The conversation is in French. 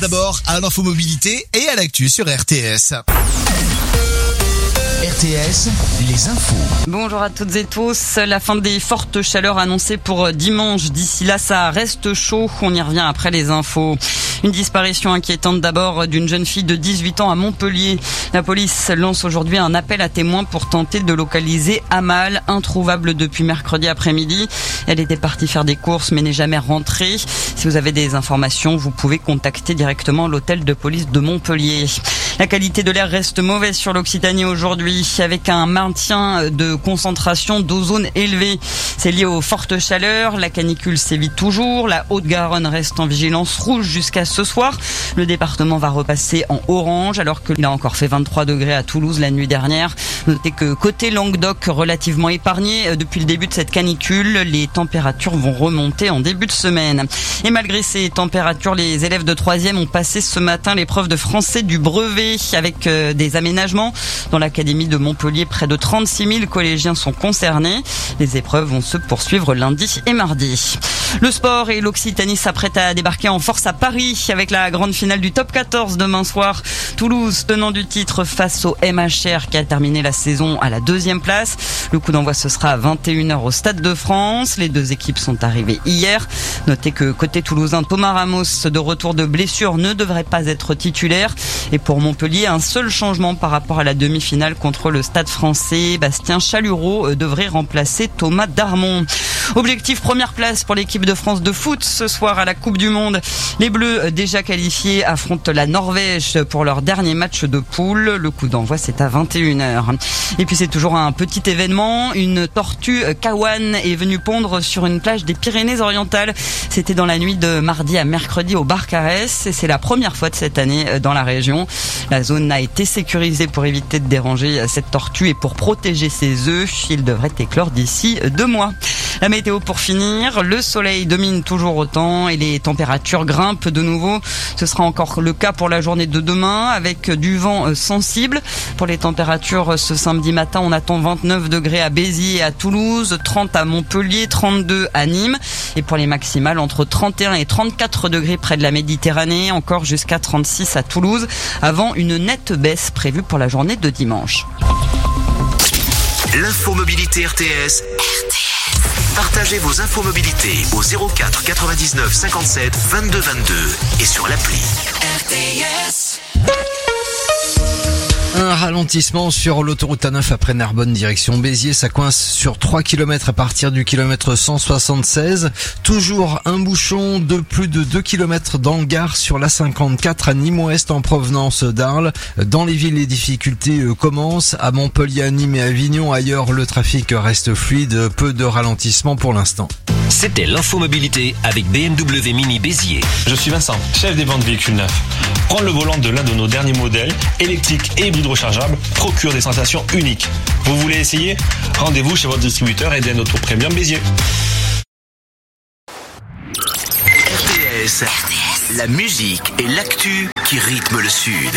d'abord à l'infomobilité et à l'actu sur RTS. RTS, les infos. Bonjour à toutes et tous. La fin des fortes chaleurs annoncées pour dimanche. D'ici là, ça reste chaud. On y revient après les infos. Une disparition inquiétante d'abord d'une jeune fille de 18 ans à Montpellier. La police lance aujourd'hui un appel à témoins pour tenter de localiser Amal, introuvable depuis mercredi après-midi. Elle était partie faire des courses mais n'est jamais rentrée. Si vous avez des informations, vous pouvez contacter directement l'hôtel de police de Montpellier. La qualité de l'air reste mauvaise sur l'Occitanie aujourd'hui, avec un maintien de concentration d'ozone élevé. C'est lié aux fortes chaleurs, la canicule sévit toujours, la Haute-Garonne reste en vigilance rouge jusqu'à ce soir. Le département va repasser en orange, alors qu'il a encore fait 23 degrés à Toulouse la nuit dernière. Notez que côté Languedoc, relativement épargné depuis le début de cette canicule, les températures vont remonter en début de semaine. Et malgré ces températures, les élèves de 3e ont passé ce matin l'épreuve de français du brevet avec des aménagements. Dans l'académie de Montpellier, près de 36 000 collégiens sont concernés. Les épreuves vont se poursuivre lundi et mardi. Le sport et l'Occitanie s'apprêtent à débarquer en force à Paris avec la grande finale du top 14 demain soir. Toulouse, tenant du titre face au MHR qui a terminé la saison à la 2e place. Le coup d'envoi ce sera à 21h au Stade de France. Les deux équipes sont arrivées hier. Notez que côté toulousain, Thomas Ramos, de retour de blessure, ne devrait pas être titulaire. Et pour Montpellier, un seul changement par rapport à la demi-finale contre le Stade français. Bastien Chalureau devrait remplacer Thomas Darmon. Objectif première place pour l'équipe de France de foot ce soir à la Coupe du Monde. Les Bleus, déjà qualifiés, affrontent la Norvège pour leur dernier match de poule. Le coup d'envoi, c'est à 21h. Et puis c'est toujours un petit événement. Une tortue kawan est venue pondre sur une plage des Pyrénées-Orientales. C'était dans la nuit de mardi à mercredi au Barcarès. Et c'est la première fois de cette année dans la région. La zone a été sécurisée pour éviter de déranger cette tortue et pour protéger ses œufs. Il devrait éclore d'ici 2 mois. La météo pour finir, le soleil domine toujours autant et les températures grimpent de nouveau. Ce sera encore le cas pour la journée de demain avec du vent sensible. Pour les températures ce samedi matin, on attend 29 degrés à Béziers et à Toulouse, 30 à Montpellier, 32 à Nîmes. Et pour les maximales, entre 31 et 34 degrés près de la Méditerranée, encore jusqu'à 36 à Toulouse, avant une nette baisse prévue pour la journée de dimanche. L'infomobilité RTS. Partagez vos infomobilités au 04 99 57 22 22 et sur l'appli RTS. Un ralentissement sur l'autoroute A9 après Narbonne direction Béziers. Ça coince sur 3 km à partir du kilomètre 176. Toujours un bouchon de plus de 2 km dans le Gard sur l'A54 à Nîmes-Ouest en provenance d'Arles. Dans les villes, les difficultés commencent. À Montpellier, à Nîmes et à Avignon. Ailleurs, le trafic reste fluide. Peu de ralentissement pour l'instant. C'était l'infomobilité avec BMW Mini Béziers. Je suis Vincent, chef des ventes véhicules neufs. Prendre le volant de l'un de nos derniers modèles, électriques et hybrides rechargeables, procure des sensations uniques. Vous voulez essayer ? Rendez-vous chez votre distributeur Eden Auto Premium Béziers. RTS, la musique et l'actu qui rythment le Sud.